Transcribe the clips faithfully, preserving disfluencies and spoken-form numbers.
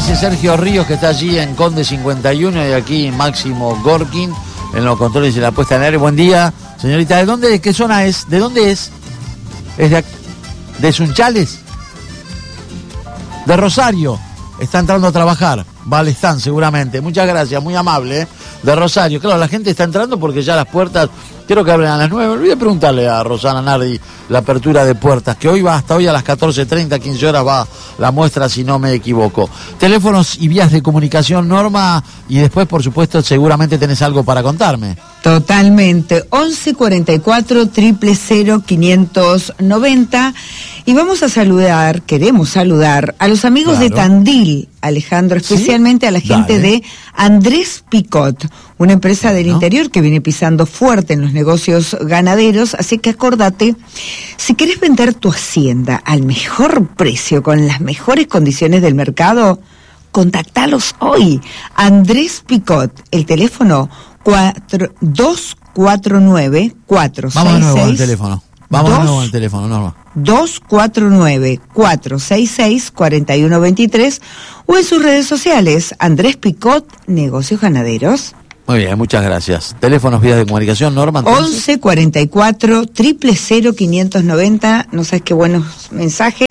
dice Sergio Ríos, que está allí en Conde cincuenta y uno, y aquí Máximo Gorkin en los controles de la puesta en aire. Buen día, señorita. ¿De dónde, de qué zona es? ¿De dónde es? ¿Es de, de Sunchales? De Rosario. Está entrando a trabajar. Vale, están seguramente. Muchas gracias, muy amable, ¿eh? De Rosario. Claro, la gente está entrando porque ya las puertas, creo que abren a las nueve. Olvidé preguntarle a Rosana Nardi la apertura de puertas, que hoy va hasta hoy a las catorce treinta, quince horas va la muestra, si no me equivoco. Teléfonos y vías de comunicación, Norma, y después, por supuesto, seguramente tenés algo para contarme. Totalmente. once cuarenta y cuatro, cero cero cero, quinientos noventa. Y vamos a saludar, queremos saludar a los amigos claro. de Tandil, Alejandro, especialmente ¿Sí? a la gente Dale. de Andrés Picot, una empresa del ¿No? interior que viene pisando fuerte en los negocios ganaderos. Así que acordate, si querés vender tu hacienda al mejor precio, con las mejores condiciones del mercado, contactalos hoy. Andrés Picot, el teléfono dos cuatro nueve, cuatro seis seis. Vamos de nuevo al teléfono. Vamos de nuevo al teléfono, Norma. dos cuatro nueve, cuatro seis seis, cuatro uno dos tres o en sus redes sociales, Andrés Picot, Negocios Ganaderos. Muy bien, muchas gracias. Teléfonos, vías de comunicación, Norma. Entonces. once cuarenta y cuatro, cero cero cero, quinientos noventa. No sabes qué buenos mensajes,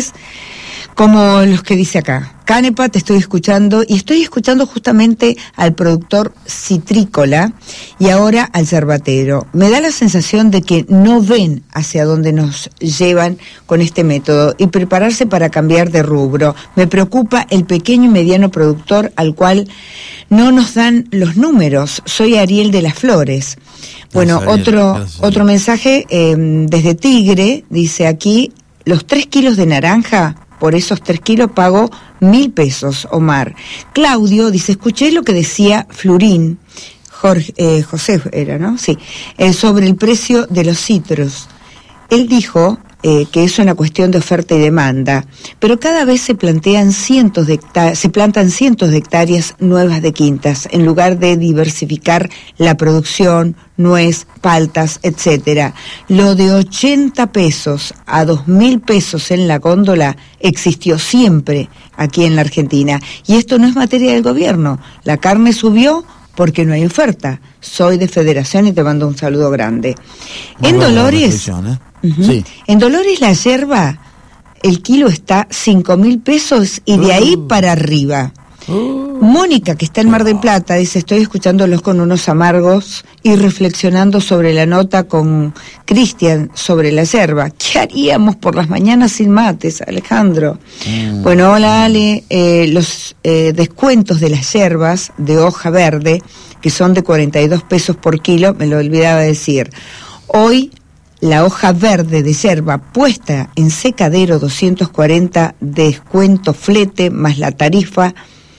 como los que dice acá. Canepa, te estoy escuchando, y estoy escuchando justamente al productor citrícola y ahora al cervatero. Me da la sensación de que no ven hacia dónde nos llevan con este método y prepararse para cambiar de rubro. Me preocupa el pequeño y mediano productor al cual no nos dan los números. Soy Ariel de las Flores. Bueno, gracias, otro, gracias, otro mensaje eh, desde Tigre, dice aquí, los tres kilos de naranja, por esos tres kilos pago mil pesos, Omar. Claudio dice, escuché lo que decía Flurín, Jorge, eh, José era, ¿no? Sí, eh, sobre el precio de los citros. Él dijo eh, que es una cuestión de oferta y demanda, pero cada vez se plantean cientos de hectáreas, se plantan cientos de hectáreas nuevas de quintas, en lugar de diversificar la producción, nuez, paltas, etcétera. Lo de ochenta pesos a dos mil pesos en la góndola existió siempre aquí en la Argentina. Y esto no es materia del gobierno. La carne subió porque no hay oferta. Soy de Federación y te mando un saludo grande. Muy en Dolores, ¿eh? uh-huh, sí. en Dolores la yerba, el kilo está cinco mil pesos y de uh. ahí para arriba. Uh. Mónica, que está en Mar del Plata, dice, estoy escuchándolos con unos amargos y reflexionando sobre la nota con Cristian sobre la yerba. ¿Qué haríamos por las mañanas sin mates, Alejandro? Mm. Bueno, hola Ale, eh, los eh, descuentos de las yerbas de hoja verde, que son de cuarenta y dos pesos por kilo, me lo olvidaba decir. Hoy la hoja verde de yerba puesta en secadero doscientos cuarenta, descuento flete más la tarifa,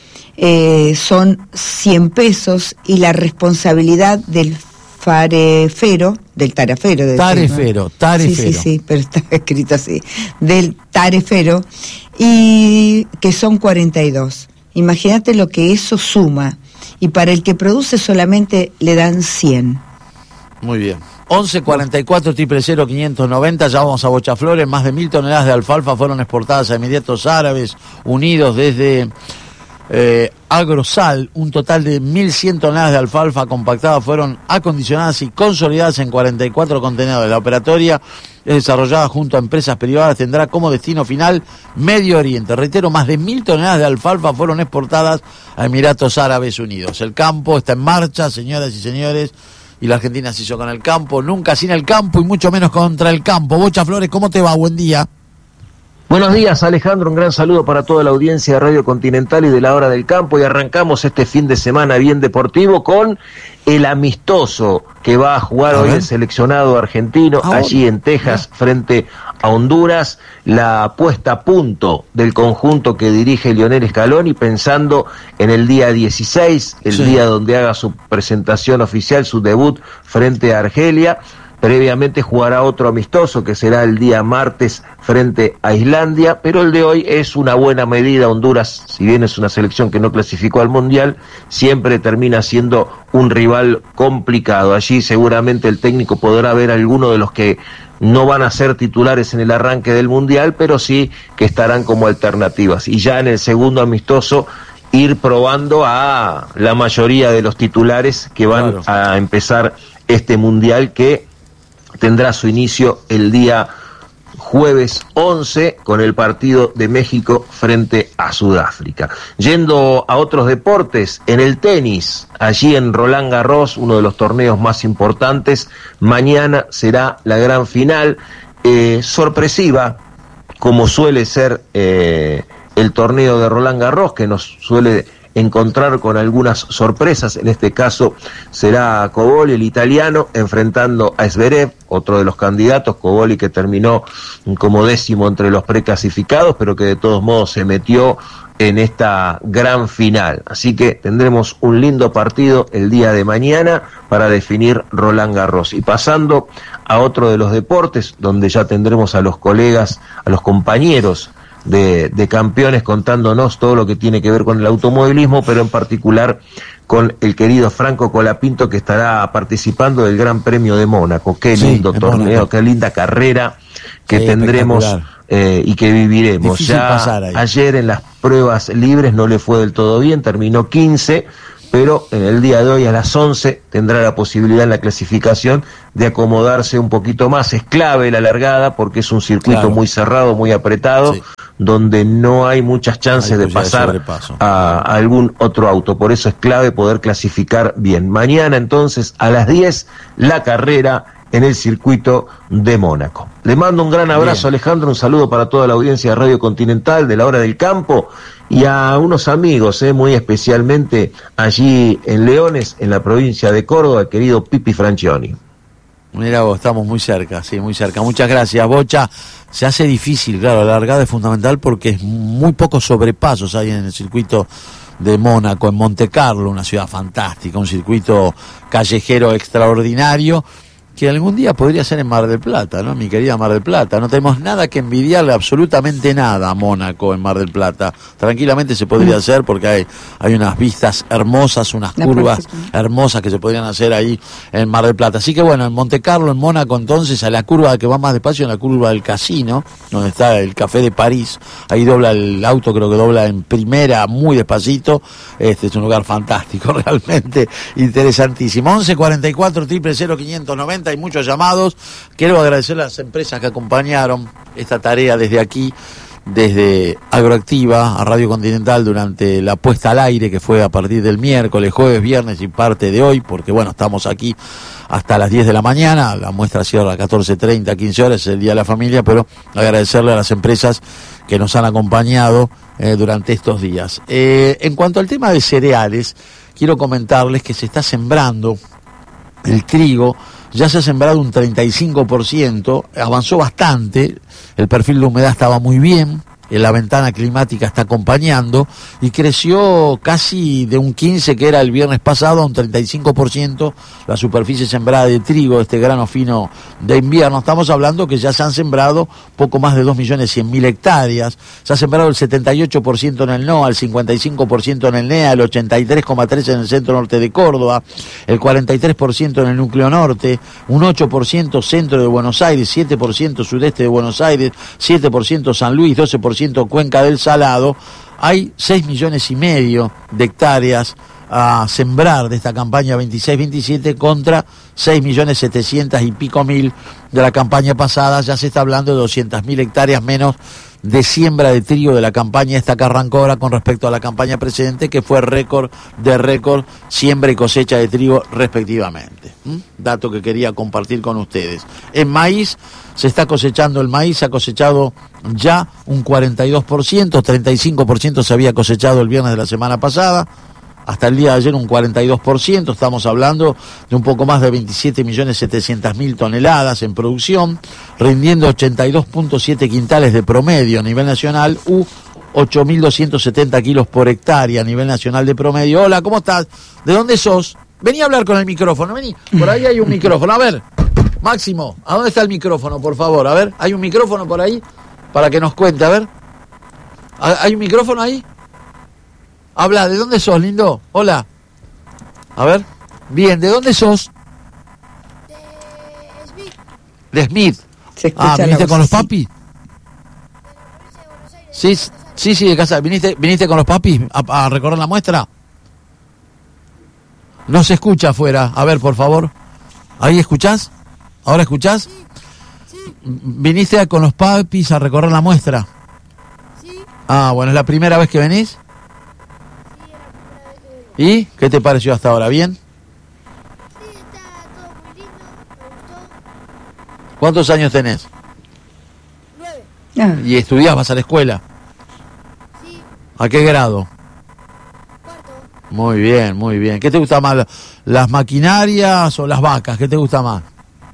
Eh, son cien pesos, y la responsabilidad del farefero, del tarefero. Del tarefero, ¿no? tarefero. Sí, sí, sí, pero está escrito así, del tarefero, y que son cuarenta y dos. Imagínate lo que eso suma, y para el que produce solamente le dan cien. Muy bien. once cuarenta y cuatro, cero cero cero, quinientos noventa, ya vamos a Bochaflores. Más de mil toneladas de alfalfa fueron exportadas a Emiratos Árabes Unidos desde Eh, Agrosal. Un total de mil cien toneladas de alfalfa compactada fueron acondicionadas y consolidadas en cuarenta y cuatro contenedores. La operatoria es desarrollada junto a empresas privadas, tendrá como destino final Medio Oriente. Reitero, más de mil toneladas de alfalfa fueron exportadas a Emiratos Árabes Unidos. El campo está en marcha, señoras y señores, y la Argentina se hizo con el campo, nunca sin el campo y mucho menos contra el campo. Bochaflores, ¿cómo te va? Buen día. Buenos días, Alejandro, un gran saludo para toda la audiencia de Radio Continental y de la Hora del Campo, y arrancamos este fin de semana bien deportivo con el amistoso que va a jugar a hoy el seleccionado argentino Ahora. allí en Texas frente a Honduras, la puesta a punto del conjunto que dirige Lionel Scaloni, pensando en el día dieciséis, el sí. día donde haga su presentación oficial, su debut frente a Argelia. Previamente jugará otro amistoso que será el día martes frente a Islandia, pero el de hoy es una buena medida. Honduras, si bien es una selección que no clasificó al Mundial, siempre termina siendo un rival complicado. Allí seguramente el técnico podrá ver a alguno de los que no van a ser titulares en el arranque del Mundial, pero sí que estarán como alternativas. Y ya en el segundo amistoso ir probando a la mayoría de los titulares que van claro. a empezar este mundial, que tendrá su inicio el día jueves once con el partido de México frente a Sudáfrica. Yendo a otros deportes, en el tenis, allí en Roland Garros, uno de los torneos más importantes, mañana será la gran final, eh, sorpresiva, como suele ser eh, el torneo de Roland Garros, que nos suele encontrar con algunas sorpresas. En este caso será Cobolli, el italiano, enfrentando a Zverev, otro de los candidatos. Cobolli, que terminó como décimo entre los preclasificados, pero que de todos modos se metió en esta gran final. Así que tendremos un lindo partido el día de mañana para definir Roland Garros. Y pasando a otro de los deportes, donde ya tendremos a los colegas, a los compañeros De, de campeones contándonos todo lo que tiene que ver con el automovilismo, pero en particular con el querido Franco Colapinto, que estará participando del Gran Premio de Mónaco. Qué lindo sí, torneo, Mónaco. Qué linda carrera que sí, tendremos eh, y que viviremos. Difícil ya ayer en las pruebas libres no le fue del todo bien, terminó quince, pero en el día de hoy a las once tendrá la posibilidad en la clasificación de acomodarse un poquito más. Es clave la largada porque es un circuito claro. muy cerrado, muy apretado, sí. donde no hay muchas chances hay de pasar de a, a algún otro auto. Por eso es clave poder clasificar bien. Mañana entonces a las diez la carrera en el circuito de Mónaco. Le mando un gran abrazo, bien. Alejandro, un saludo para toda la audiencia de Radio Continental de la Hora del Campo y a unos amigos, eh, muy especialmente allí en Leones, en la provincia de Córdoba, el querido Pipi Franchioni. Mira vos, estamos muy cerca, sí, muy cerca. Muchas gracias, Bocha. Se hace difícil, claro, la largada es fundamental porque es muy pocos sobrepasos hay en el circuito de Mónaco, en Monte Carlo, una ciudad fantástica, un circuito callejero extraordinario, que algún día podría ser en Mar del Plata, ¿no? Mi querida Mar del Plata. No tenemos nada que envidiarle, absolutamente nada a Mónaco en Mar del Plata. Tranquilamente se podría hacer porque hay, hay unas vistas hermosas, unas La curvas perfecta. hermosas que se podrían hacer ahí en Mar del Plata. Así que bueno, en Monte Carlo, en Mónaco, entonces, a la curva que va más despacio, en la curva del Casino, donde está el Café de París, ahí dobla el auto, creo que dobla en primera, muy despacito. Este es un lugar fantástico, realmente interesantísimo. once cuarenta y cuatro, cero cero cero, quinientos noventa. Hay muchos llamados. Quiero agradecer a las empresas que acompañaron esta tarea desde aquí, desde Agroactiva a Radio Continental, durante la puesta al aire que fue a partir del miércoles, jueves, viernes y parte de hoy, porque bueno, estamos aquí hasta las diez de la mañana, la muestra cierra a las catorce treinta, quince horas, es el Día de la Familia, pero agradecerle a las empresas que nos han acompañado eh, durante estos días. Eh, en cuanto al tema de cereales, quiero comentarles que se está sembrando el trigo. Ya se ha sembrado un treinta y cinco por ciento, avanzó bastante, el perfil de humedad estaba muy bien, la ventana climática está acompañando y creció casi de un quince que era el viernes pasado a un treinta y cinco por ciento la superficie sembrada de trigo, este grano fino de invierno. Estamos hablando que ya se han sembrado poco más de dos millones cien mil hectáreas, se ha sembrado el setenta y ocho por ciento en el NOA, el cincuenta y cinco por ciento en el NEA, el ochenta y tres coma tres por ciento en el centro norte de Córdoba, el cuarenta y tres por ciento en el núcleo norte, un ocho por ciento centro de Buenos Aires, siete por ciento sudeste de Buenos Aires, siete por ciento San Luis, doce por ciento Cuenca del Salado. Hay seis millones y medio de hectáreas a sembrar de esta campaña veintiséis veintisiete contra seis millones setecientos y pico mil de la campaña pasada. Ya se está hablando de doscientas mil hectáreas menos de siembra de trigo de la campaña esta que arrancó ahora con respecto a la campaña precedente, que fue récord de récord, siembra y cosecha de trigo respectivamente. ¿Mm? Dato que quería compartir con ustedes. En maíz se está cosechando el maíz, se ha cosechado ya un cuarenta y dos por ciento, treinta y cinco por ciento se había cosechado el viernes de la semana pasada. Hasta el día de ayer un cuarenta y dos por ciento, estamos hablando de un poco más de veintisiete millones setecientos mil toneladas en producción, rindiendo ochenta y dos punto siete quintales de promedio a nivel nacional, u ocho mil doscientos setenta kilos por hectárea a nivel nacional de promedio. Hola, ¿cómo estás? ¿De dónde sos? Vení a hablar con el micrófono, vení, por ahí hay un micrófono, a ver, Máximo, ¿a dónde está el micrófono, por favor? A ver, ¿hay un micrófono por ahí? Para que nos cuente, a ver. ¿Hay un micrófono ahí? Habla, ¿de dónde sos, lindo? Hola. A ver. Bien, ¿de dónde sos? De Smith. De Smith. Se ah, ¿viniste con los papis? Sí, Sí, sí, de casa. ¿Viniste, viniste con los papis a, a recorrer la muestra? No se escucha afuera. A ver, por favor. ¿Ahí escuchás? ¿Ahora escuchás? Sí, sí. ¿Viniste a, con los papis a recorrer la muestra? Sí. Ah, bueno, ¿es la primera vez que venís? Sí, es la primera vez que vengo. ¿Y qué te pareció hasta ahora? ¿Bien? Sí, está todo muy lindo, me gustó. ¿Cuántos años tenés? Nueve. Ah, ¿Y estudiás? ¿Vas a la escuela? Sí, ¿A qué grado? cuarto. Muy bien, muy bien. ¿Qué te gusta más? ¿Las maquinarias o las vacas? ¿Qué te gusta más?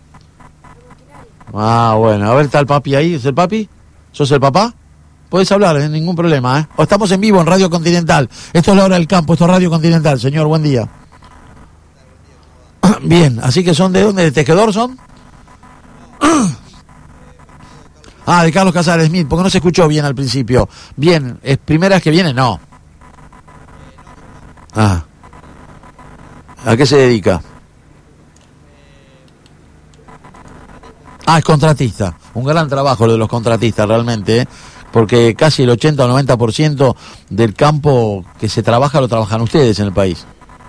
Ah, bueno. A ver, ¿está el papi ahí? ¿Es el papi? ¿Sos el papá? Podés hablar, ¿eh? Ningún problema, ¿eh? O estamos en vivo en Radio Continental. Esto es la hora del campo, esto es Radio Continental. Señor, buen día. Bien, así que son de dónde, de Tejedor son. Ah, de Carlos Casares Smith, porque no se escuchó bien al principio. Bien, ¿es primera vez que viene? No. Ah. ¿A qué se dedica? Ah, es contratista. Un gran trabajo lo de los contratistas realmente, ¿eh? Porque casi el ochenta o noventa por ciento del campo que se trabaja lo trabajan ustedes en el país.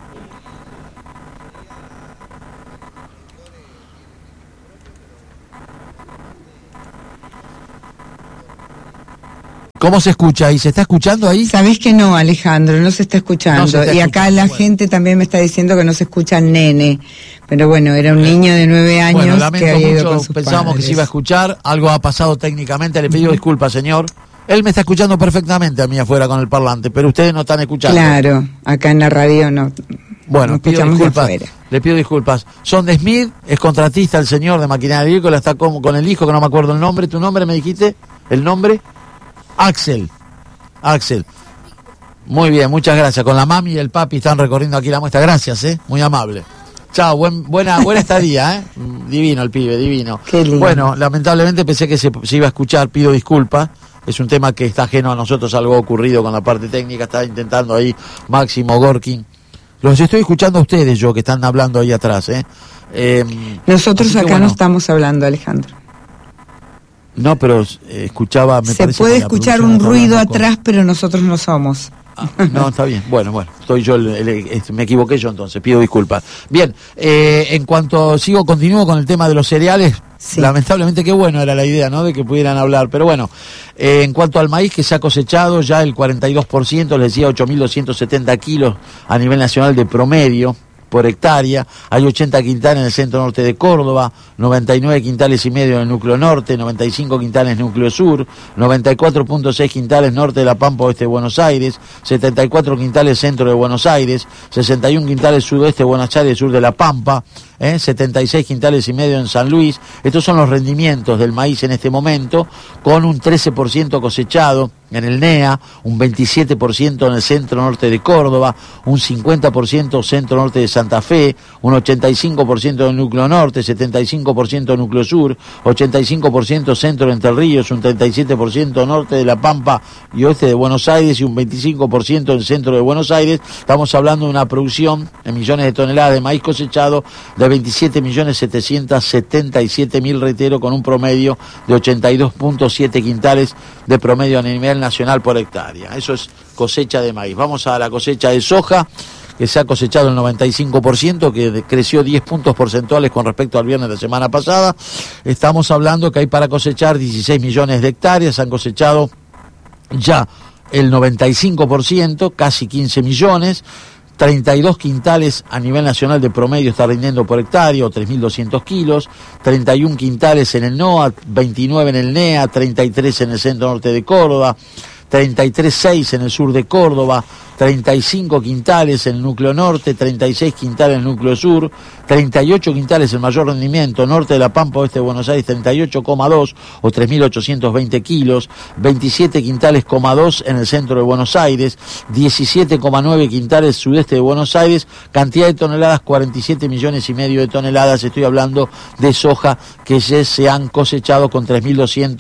¿Cómo se escucha ahí? ¿Se está escuchando ahí? sabés que no, Alejandro, no se está escuchando. No se está y acá escuchando, la bueno. gente también me está diciendo que no se escucha nene. Pero bueno, era un niño de nueve años Bueno, que lamento había ido con mucho, sus pensábamos que se iba a padres. escuchar, algo ha pasado técnicamente, le pido disculpas, señor. Él me está escuchando perfectamente a mí afuera con el parlante, pero ustedes no están escuchando. Claro, acá en la radio no. Bueno, no pido escuchamos de disculpas, afuera. le pido disculpas. Son de Smith, es contratista el señor de maquinaria agrícola, está con, con el hijo que no me acuerdo el nombre. ¿Tu nombre me dijiste? ¿El nombre? Axel. Axel. Muy bien, muchas gracias. Con la mami y el papi están recorriendo aquí la muestra. Gracias, eh, muy amable. Chao, buen, buena, buena estadía, ¿eh? Divino el pibe, divino. Qué lindo. Bueno, lamentablemente pensé que se, se iba a escuchar, pido disculpas. Es un tema que está ajeno a nosotros, algo ha ocurrido con la parte técnica, está intentando ahí Máximo Gorkin. Los estoy escuchando a ustedes, yo, que están hablando ahí atrás, ¿eh? eh Nosotros así que, acá bueno, no estamos hablando, Alejandro. No, pero eh, escuchaba... Me Se parece puede que la escuchar producción un está ruido hablando con- atrás, pero nosotros no somos. Ah, no, está bien. Bueno, bueno, estoy yo, el- el- el- me equivoqué yo entonces, pido disculpas. Bien, eh, en cuanto sigo, continúo con el tema de los cereales. Sí. Lamentablemente, qué bueno era la idea, ¿no? De que pudieran hablar. Pero bueno, eh, en cuanto al maíz que se ha cosechado, ya el cuarenta y dos por ciento, les decía ocho mil doscientos setenta kilos a nivel nacional de promedio por hectárea. Hay ochenta quintales en el centro norte de Córdoba, noventa y nueve quintales y medio en el núcleo norte, noventa y cinco quintales en el núcleo sur, noventa y cuatro punto seis quintales norte de La Pampa, oeste de Buenos Aires, setenta y cuatro quintales centro de Buenos Aires, sesenta y uno quintales sudoeste de Buenos Aires, sur de La Pampa, ¿eh? setenta y seis quintales y medio en San Luis. Estos son los rendimientos del maíz en este momento, con un trece por ciento cosechado en el N E A, un veintisiete por ciento en el centro norte de Córdoba, un cincuenta por ciento centro norte de Santa Fe, un ochenta y cinco por ciento del núcleo norte, setenta y cinco por ciento del núcleo sur, ochenta y cinco por ciento centro de Entre Ríos, un treinta y siete por ciento norte de La Pampa y oeste de Buenos Aires y un veinticinco por ciento en el centro de Buenos Aires. Estamos hablando de una producción en millones de toneladas de maíz cosechado de veintisiete millones setecientos setenta y siete mil, reitero, con un promedio de ochenta y dos punto siete quintales de promedio a nivel nacional por hectárea. Eso es cosecha de maíz. Vamos a la cosecha de soja, que se ha cosechado el noventa y cinco por ciento, que creció diez puntos porcentuales con respecto al viernes de la semana pasada. Estamos hablando que hay para cosechar dieciséis millones de hectáreas, han cosechado ya el noventa y cinco por ciento, casi quince millones. treinta y dos quintales a nivel nacional de promedio está rindiendo por hectárea, o tres mil doscientos kilos, treinta y uno quintales en el N O A, veintinueve en el N E A, treinta y tres en el centro norte de Córdoba, treinta y tres punto seis en el sur de Córdoba, treinta y cinco quintales en el núcleo norte, treinta y seis quintales en el núcleo sur, treinta y ocho quintales el mayor rendimiento, norte de La Pampa, oeste de Buenos Aires, treinta y ocho coma dos o tres mil ochocientos veinte kilos, veintisiete quintales coma dos en el centro de Buenos Aires, diecisiete coma nueve quintales sudeste de Buenos Aires, cantidad de toneladas cuarenta y siete millones y medio de toneladas. Estoy hablando de soja que ya se han cosechado con tres mil doscientos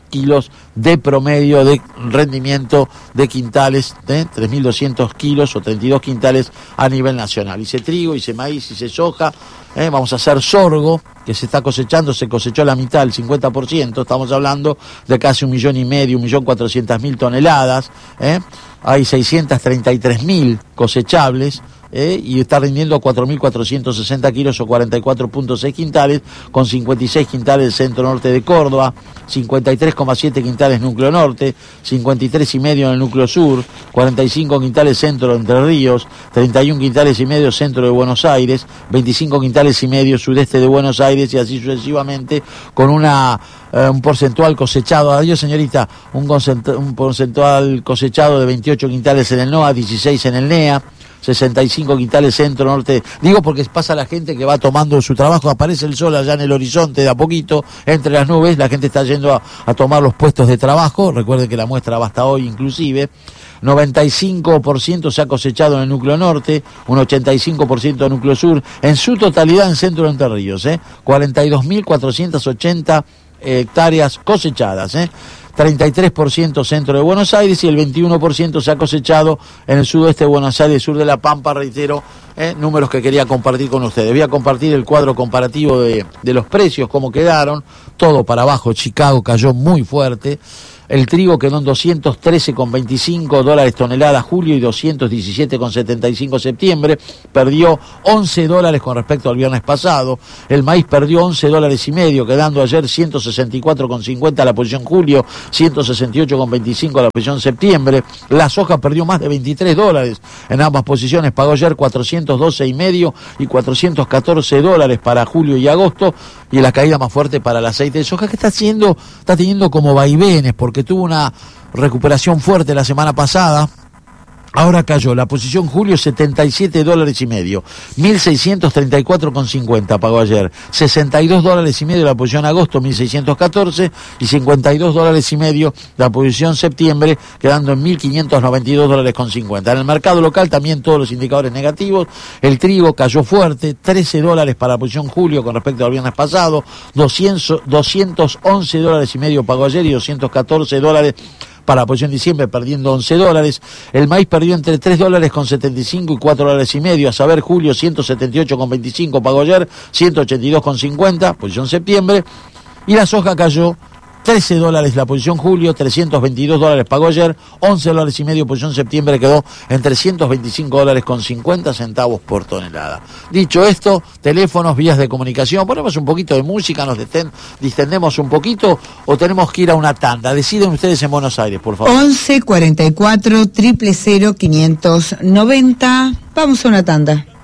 kilos de promedio de rendimiento de quintales, ¿eh? tres mil doscientos kilos o treinta y dos quintales a nivel nacional. Hice trigo, hice maíz, hice soja, ¿eh? Vamos a hacer sorgo, que se está cosechando, se cosechó la mitad, el cincuenta por ciento, estamos hablando de casi un millón y medio, un millón cuatrocientas mil toneladas, ¿eh? Hay seiscientos treinta y tres mil cosechables, ¿eh? Y está rindiendo cuatro mil cuatrocientos sesenta kilos o cuarenta y cuatro punto seis quintales, con cincuenta y seis quintales centro-norte de Córdoba, cincuenta y tres coma siete quintales núcleo norte, cincuenta y tres y medio en el núcleo sur, cuarenta y cinco quintales centro de Entre Ríos, treinta y uno quintales y medio centro de Buenos Aires, veinticinco quintales y medio sudeste de Buenos Aires y así sucesivamente, con una eh, un porcentual cosechado, adiós señorita, un, un porcentual cosechado de veintiocho quintales en el NOA, dieciséis en el NEA, sesenta y cinco quintales centro, norte, digo porque pasa la gente que va tomando su trabajo, aparece el sol allá en el horizonte de a poquito, entre las nubes, la gente está yendo a, a tomar los puestos de trabajo, recuerden que la muestra va hasta hoy inclusive, noventa y cinco por ciento se ha cosechado en el núcleo norte, un ochenta y cinco por ciento en el núcleo sur, en su totalidad en centro de Entre Ríos, ¿eh? cuarenta y dos mil cuatrocientas ochenta hectáreas cosechadas, ¿eh? treinta y tres por ciento centro de Buenos Aires y el veintiuno por ciento se ha cosechado en el sudoeste de Buenos Aires, sur de La Pampa, reitero, eh, números que quería compartir con ustedes. Voy a compartir el cuadro comparativo de, de los precios, cómo quedaron, todo para abajo. Chicago cayó muy fuerte. El trigo quedó en doscientos trece con veinticinco dólares tonelada julio y doscientos diecisiete con setenta y cinco septiembre. Perdió once dólares con respecto al viernes pasado. El maíz perdió once dólares y medio, quedando ayer ciento sesenta y cuatro con cincuenta la posición julio, ciento sesenta y ocho con veinticinco la posición septiembre. La soja perdió más de veintitrés dólares en ambas posiciones. Pagó ayer cuatrocientos doce y medio y cuatrocientos catorce dólares para julio y agosto. Y la caída más fuerte para el aceite de soja, que está haciendo, está teniendo como vaivenes, porque que tuvo una recuperación fuerte la semana pasada. Ahora cayó, la posición julio setenta y siete dólares y medio, mil seiscientos treinta y cuatro con cincuenta pagó ayer, sesenta y dos dólares y medio la posición agosto, mil seiscientos catorce, y cincuenta y dos dólares y medio la posición septiembre, quedando en mil quinientos noventa y dos dólares con cincuenta. En el mercado local también todos los indicadores negativos. El trigo cayó fuerte, trece dólares para la posición julio con respecto al viernes pasado, doscientos, doscientos once dólares y medio pagó ayer y doscientos catorce dólares para la posición diciembre, perdiendo once dólares. El maíz perdió entre tres dólares con setenta y cinco y cuatro dólares y medio. A saber, julio ciento setenta y ocho con veinticinco pagó ayer, ciento ochenta y dos con cincuenta, posición septiembre. Y la soja cayó trece dólares la posición julio, trescientos veintidós dólares pagó ayer, once dólares y medio posición septiembre, quedó en trescientos veinticinco dólares con cincuenta centavos por tonelada. Dicho esto, teléfonos, vías de comunicación, ponemos un poquito de música, nos disten, distendemos un poquito o tenemos que ir a una tanda. Deciden ustedes en Buenos Aires, por favor. once cuarenta y cuatro, cero cero cero, quinientos noventa. Vamos a una tanda.